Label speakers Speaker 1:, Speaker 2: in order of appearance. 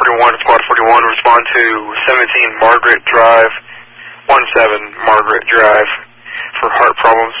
Speaker 1: 41, Squad 41, respond to 17 Margaret Drive, 17 Margaret Drive for heart problems.